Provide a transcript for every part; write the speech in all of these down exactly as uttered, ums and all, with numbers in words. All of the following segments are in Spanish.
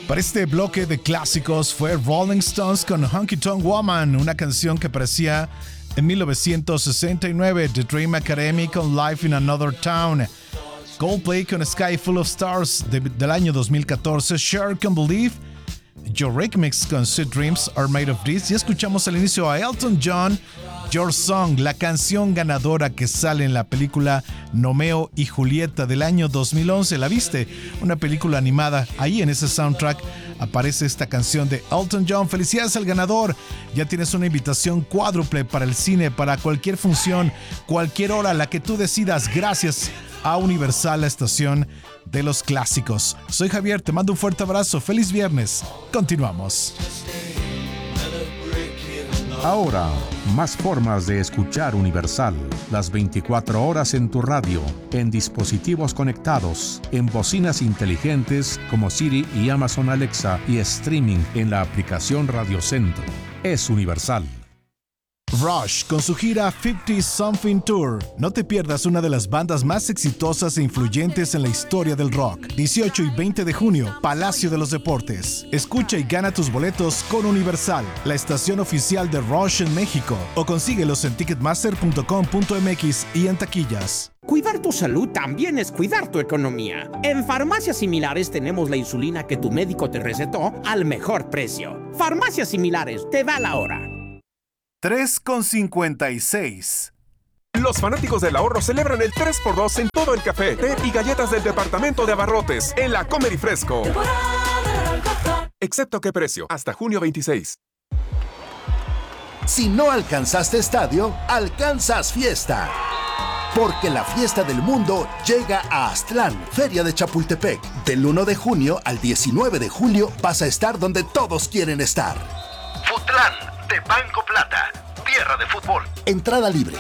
Para este bloque de clásicos fue Rolling Stones con Honky Tonk Woman, una canción que aparecía en mil novecientos sesenta y nueve, The Dream Academy con Life in Another Town, Coldplay con Sky Full of Stars de, del año dos mil catorce, Cher con Believe, Eurythmics con Sweet Dreams Are Made of This, y escuchamos al inicio a Elton John, Your Song, la canción ganadora que sale en la película Romeo y Julieta del año dos mil once. ¿La viste? Una película animada. Ahí en ese soundtrack aparece esta canción de Elton John. Felicidades al ganador. Ya tienes una invitación cuádruple para el cine, para cualquier función, cualquier hora, la que tú decidas. Gracias a Universal, la estación de los clásicos. Soy Javier, te mando un fuerte abrazo. Feliz viernes. Continuamos. Ahora, más formas de escuchar Universal. Las veinticuatro horas en tu radio, en dispositivos conectados, en bocinas inteligentes como Siri y Amazon Alexa y streaming en la aplicación Radio Centro. Es Universal. Rush con su gira cincuenta Something Tour. No te pierdas una de las bandas más exitosas e influyentes en la historia del rock. dieciocho y veinte de junio, Palacio de los Deportes. Escucha y gana tus boletos con Universal, la estación oficial de Rush en México, o consíguelos en ticketmaster punto com punto m x y en taquillas. Cuidar tu salud también es cuidar tu economía. En Farmacias Similares tenemos la insulina que tu médico te recetó al mejor precio. Farmacias Similares, te da la hora. tres con cincuenta y seis. Los fanáticos del ahorro celebran el tres por dos en todo el café, té y galletas del departamento de abarrotes en la Comer y Fresco. Excepto qué precio, hasta junio veintiséis. Si no alcanzaste estadio, alcanzas fiesta. Porque la fiesta del mundo llega a Aztlán, Feria de Chapultepec. Del uno de junio al diecinueve de julio vas a estar donde todos quieren estar. Futlán, de Banco Plata, tierra de fútbol. Entrada libre.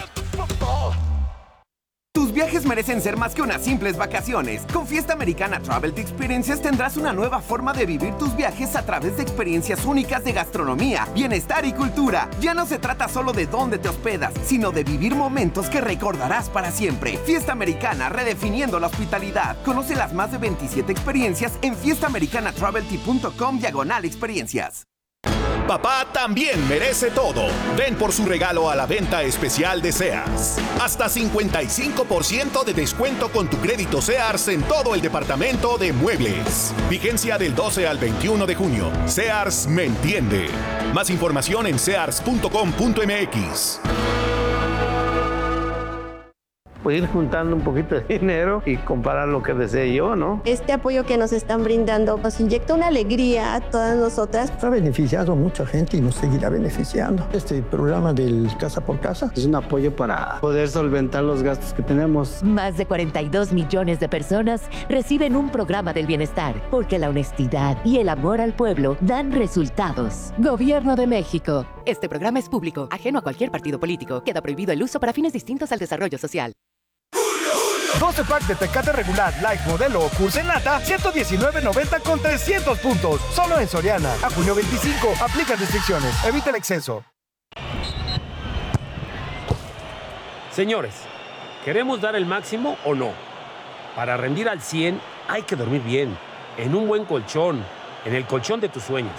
Tus viajes merecen ser más que unas simples vacaciones. Con Fiesta Americana Travel Experiences tendrás una nueva forma de vivir tus viajes a través de experiencias únicas de gastronomía, bienestar y cultura. Ya no se trata solo de dónde te hospedas, sino de vivir momentos que recordarás para siempre. Fiesta Americana, redefiniendo la hospitalidad. Conoce las más de veintisiete experiencias en fiesta americana travel punto com diagonal experiencias. Papá también merece todo. Ven por su regalo a la venta especial de Sears. Hasta cincuenta y cinco por ciento de descuento con tu crédito Sears en todo el departamento de muebles. Vigencia del doce al veintiuno de junio. Sears me entiende. Más información en sears punto com punto m x. Pues ir juntando un poquito de dinero y comprar lo que desee yo, ¿no? Este apoyo que nos están brindando nos inyecta una alegría a todas nosotras. Ha beneficiado a mucha gente y nos seguirá beneficiando. Este programa del Casa por Casa es un apoyo para poder solventar los gastos que tenemos. Más de cuarenta y dos millones de personas reciben un programa del bienestar, porque la honestidad y el amor al pueblo dan resultados. Gobierno de México. Este programa es público, ajeno a cualquier partido político. Queda prohibido el uso para fines distintos al desarrollo social. doce pack de Tecate regular, light, modelo o Curse en lata, ciento diecinueve noventa con trescientos puntos. Solo en Soriana. A junio veinticinco. Aplica restricciones. Evita el exceso. Señores, ¿queremos dar el máximo o no? Para rendir al cien hay que dormir bien, en un buen colchón, en el colchón de tus sueños.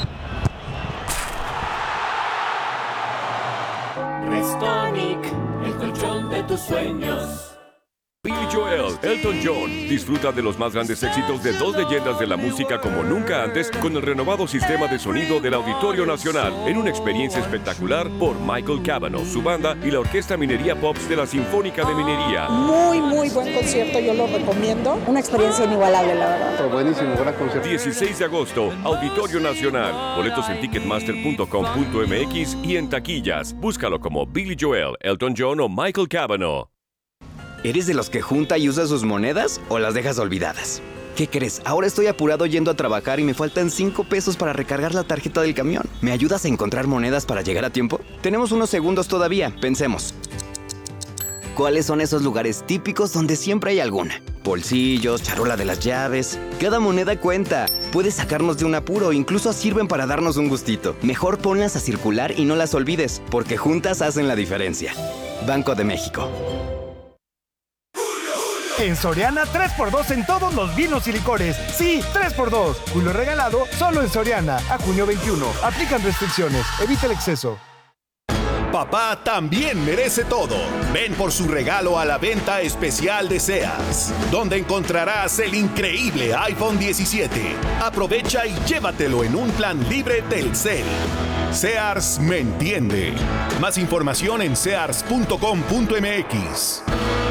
Restonic, el colchón de tus sueños. Billy Joel, Elton John. Disfruta de los más grandes éxitos de dos leyendas de la música como nunca antes con el renovado sistema de sonido del Auditorio Nacional en una experiencia espectacular por Michael Cavanaugh, su banda y la Orquesta Minería Pops de la Sinfónica de Minería. Muy, muy buen concierto, yo lo recomiendo. Una experiencia inigualable, la verdad. Pero buenísimo, gran concierto. dieciséis de agosto, Auditorio Nacional. Boletos en ticketmaster punto com punto m x y en taquillas. Búscalo como Billy Joel, Elton John o Michael Cavanaugh. ¿Eres de los que junta y usa sus monedas o las dejas olvidadas? ¿Qué crees? Ahora estoy apurado yendo a trabajar y me faltan cinco pesos para recargar la tarjeta del camión. ¿Me ayudas a encontrar monedas para llegar a tiempo? Tenemos unos segundos todavía. Pensemos. ¿Cuáles son esos lugares típicos donde siempre hay alguna? Bolsillos, charola de las llaves. Cada moneda cuenta. Puede sacarnos de un apuro, incluso sirven para darnos un gustito. Mejor ponlas a circular y no las olvides, porque juntas hacen la diferencia. Banco de México. En Soriana, tres por dos en todos los vinos y licores. Sí, tres por dos. Julio regalado solo en Soriana. A junio veintiuno. Aplican restricciones. Evita el exceso. Papá también merece todo. Ven por su regalo a la venta especial de Sears, donde encontrarás el increíble iPhone diecisiete. Aprovecha y llévatelo en un plan libre Telcel. Sears me entiende. Más información en sears punto com punto m x.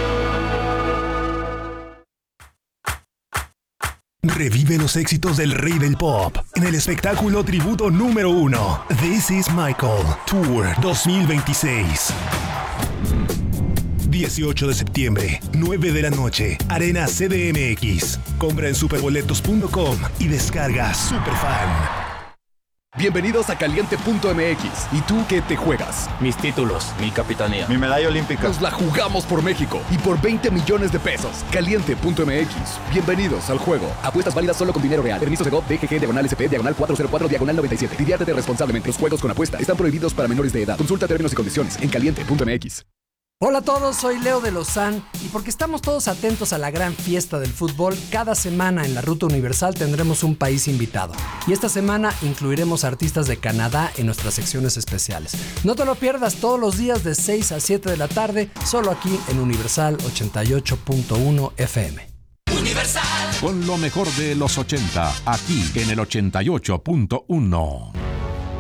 Revive los éxitos del rey del pop en el espectáculo tributo número uno, This is Michael Tour dos mil veintiséis. dieciocho de septiembre, nueve de la noche, Arena C D M X. Compra en superboletos punto com y descarga Superfan. Bienvenidos a Caliente punto m x. ¿Y tú qué te juegas? Mis títulos, mi capitanía, mi medalla olímpica. Nos la jugamos por México y por veinte millones de pesos. Caliente punto m x. Bienvenidos al juego. Apuestas válidas solo con dinero real. Permiso de G O V, D G G, diagonal S P, diagonal cuatrocientos cuatro, diagonal noventa y siete. Diviértete responsablemente. Los juegos con apuesta están prohibidos para menores de edad. Consulta términos y condiciones en Caliente punto m x. Hola a todos, soy Leo de Lozán y porque estamos todos atentos a la gran fiesta del fútbol, cada semana en la Ruta Universal tendremos un país invitado. Y esta semana incluiremos artistas de Canadá en nuestras secciones especiales. No te lo pierdas todos los días de seis a siete de la tarde, solo aquí en Universal ochenta y ocho punto uno F M. Universal. Con lo mejor de los ochenta, aquí en el ochenta y ocho punto uno.